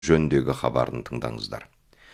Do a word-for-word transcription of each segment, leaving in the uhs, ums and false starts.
жөніндегі хабарын тыңдаңыздар.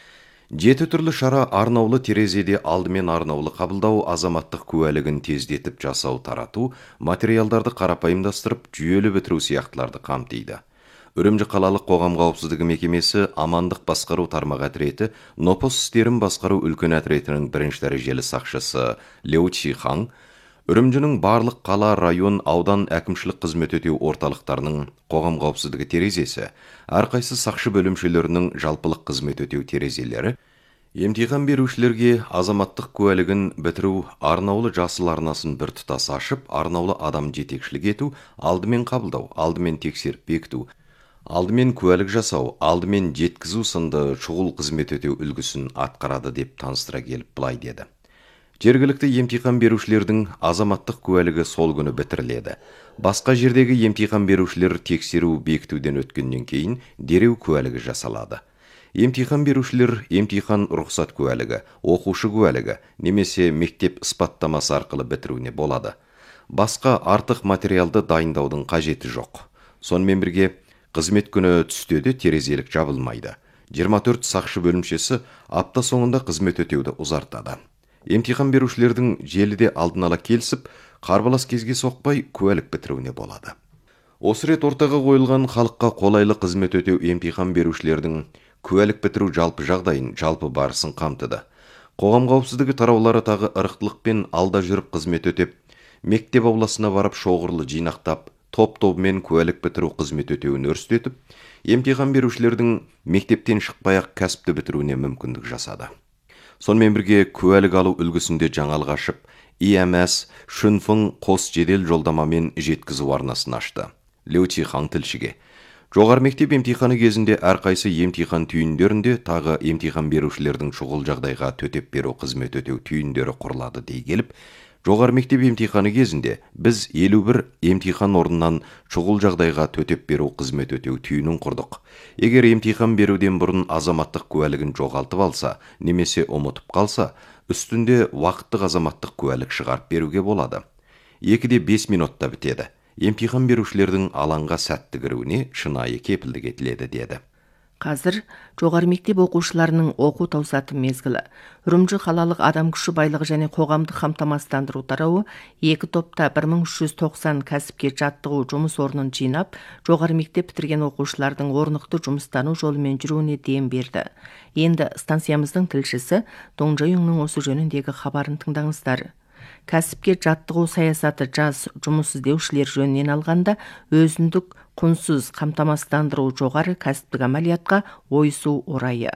Жеті түрлі шара арнаулы терезеде алдымен арнаулы қабылдау, азаматтық куәлігін тездетіп жасау тарату, материалдарды қарапайымдастырып, жүйелі бітіру сияқтыларды қамтиды. Үрімжі қалалық қоғам қауіпсіздігі мекемесі амандық басқару тармақ әтіреті, нопос істерін басқару үлкен әтіретінің бірінші дәрежелі сақшысы Леу Чихаң, Үрімжінің барлық қала, район, аудан әкімшілік қызмет өтеу орталықтарының қоғам қауіпсіздігі терезесі, әрқайсы сақшы бөлімшелерінің жалпылық қызмет өтеу терезелері, емтихан берушілерге азаматтық куәлігін бітіру арнаулы жасыл арнасын бір тұтас ашып, арнаулы адам жетекшілік ету, алдымен қабылдау, алдымен тексеріп бекіту, алдымен куәлік жасау, алдымен жеткізу сынды шұғыл қызмет өтеу үлгісін атқарады деп таныстыра келіп былай деді. Жергілікті емтихан берушілердің азаматтық куәлігі сол күні бітіріледі. Басқа жердегі емтихан берушілер тексеру бекітуден өткеннен кейін дереу куәлігі жасалады. Емтихан берушілер емтихан рұқсат куәлігі, оқушы куәлігі немесе мектеп ысбаттамасы арқылы бітіруіне болады. Басқа артық материалды дайындаудың қажеті жоқ. Сонымен бірге қызмет күні түстеді терезелік жабылмайды. жиырма төрт сақшы бөлімшесі апта соңында қызмет өтеуді ұзартады. Емтихан берушілердің желіде алдын ала келісіп, қарбалас кезге соқпай куәлік бітіруіне болады. Осы рет ортаға қойылған халыққа қолайлы қызмет өтеу емтихан берушілердің куәлік бітіру жалпы жағдайын, жалпы барысын қамтыды. Қоғам қауіпсіздігі тараулары тағы ырықтылықпен алда жүріп қызмет өтеп, мектеп ауласына барып шоғырлы жинақтап, топ-тобымен куәлік бітіру қызмет өтеуін өрістетіп, емтихан берушілердің мектептен шықпай-ақ кәсіпті бітіруіне мүмкіндік жасады. Сонымен бірге куәлік алу үлгісінде жаңалық ашып, и эм эс Шүнфың қос жедел жолдамамен жеткізу арнасын ашты. Леу Чихаң тілшіге. Жоғары мектеп емтиханы кезінде әрқайсы емтихан түйіндерінде тағы емтихан берушілердің шұғыл жағдайға төтеп беру қызмет өтеу түйіндері құрылады дей келіп, жоғары мектеп емтиханы кезінде біз елу бір емтихан орнынан шұғыл жағдайға төтеп беру қызмет өтеу түйінін құрдық. Егер емтихан беруден бұрын азаматтық куәлігін жоғалтып алса, немесе ұмытып қалса, үстінде уақыттық азаматтық куәлік шығарып беруге болады. екіде бес минутта бітеді. Емтихан берушілердің алаңға сәтті кіруіне шынайы кепілдік етіледі деді. Қазір жоғары мектеп оқушыларының оқу таусаты мезгілі. Үрімжі қалалық адам күші байлығы және қоғамдық қамтамасыздандыру тарауы екі топта бір мың үш жүз тоқсан кәсіпке жаттығу жұмыс орнын жинап, жоғары мектеп бітірген оқушылардың орнықты жұмыстану жолымен жүруіне дем берді. Енді станциямыздың тілшісі Доңжайұңның осы жөніндегі хабарын тыңдаңыздар. Кәсіпке жаттығу саясаты жас жұмыс іздеушілер жөнінен алғанда өзіндік құнсыз қамтамасыздандыру жоғары кәсіптік амалиятқа ойысу орайы.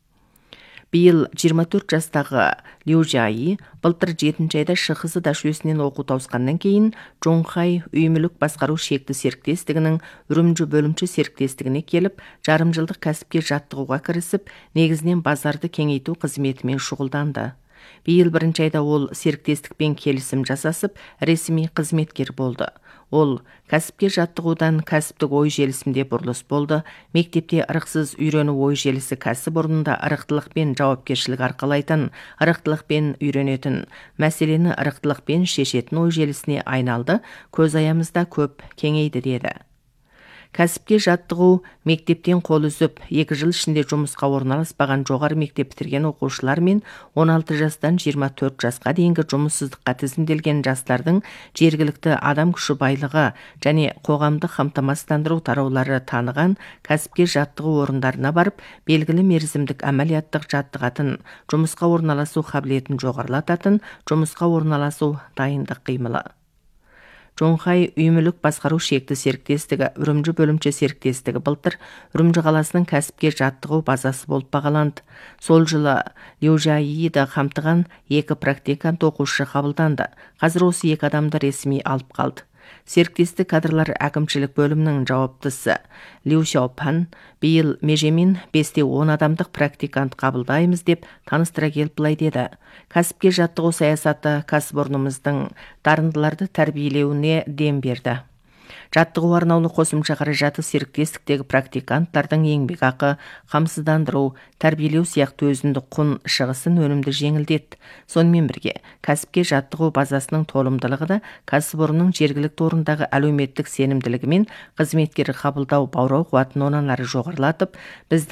Биыл жиырма төрт жастағы Лю Жайи былтыр жетінші айда Шықызыда жүйесінен оқу тауысқаннан кейін Жоңхай үй мүлік басқару шекті серіктестігінің Үрімжі бөлімші серіктестігіне келіп, жарым жылдық кәсіпке жаттығуға кірісіп, негізінен базарды кеңейту қызметімен шұғылданды. Биыл бірінші айда ол серіктестікпен келісім жасасып, ресми қызметкер болды. Ол кәсіпке жаттығудан кәсіптік ой желісінде бұрылыс болды. Мектепте ырықсыз үйрену ой желісі кәсіп орнында ырықтылықпен жауапкершілік арқалайтын, ырықтылықпен үйренетін, мәселені ырықтылықпен шешетін ой желісіне айналды, көз аямызда көп кеңейді деді. Кәсіпке жаттығу мектептен қол үзіп, екі жыл ішінде жұмысқа орналаспаған жоғары мектеп бітірген оқушылар мен он алты жастан жиырма төрт жасқа дейінгі жұмыссыздыққа тізімделген жастардың жергілікті адам күші байлығы және қоғамдық қамтамасыздандыру тараулары таныған кәсіпке жаттығу орындарына барып, белгілі мерзімдік әмәлияттық жаттығатын, жұмысқа орналасу қабілетін жоғарылататын, жұмысқа орналасу дайындық қимылы. Жоңхай үй мүлік басқару шекті серіктестігі Үрімжі бөлімші серіктестігі былтыр Үрімжі қаласының кәсіпке жаттығу базасы болып бағаланды. Сол жылы Лю Жайиді қамтыған екі практикант оқушы қабылданды. Қазір осы екі адамды ресми алып қалды. Серіктестік кадрлар әкімшілік бөлімінің жауаптысы Лю Шаопан биыл межемен бесте он адамдық практикант қабылдаймыз деп таныстыра келіп былай деді. Кәсіпке жаттығу саясаты кәсіпорнымыздың дарындыларды тәрбиелеуіне дем берді. Жаттығу арнаулы қосымша қаражаты серіктестіктегі практиканттардың еңбекақы, қамсыздандыру, тәрбиелеу сияқты өзіндік құн шығысын өнімді жеңілдетті. Сонымен бірге, кәсіпке жаттығу базасының толымдылығы да кәсіпорынның жергілікті орындағы әлеуметтік сенімділігі мен қызметкері қабылдау баурау қуатын онан ары жоғарылатып, біздің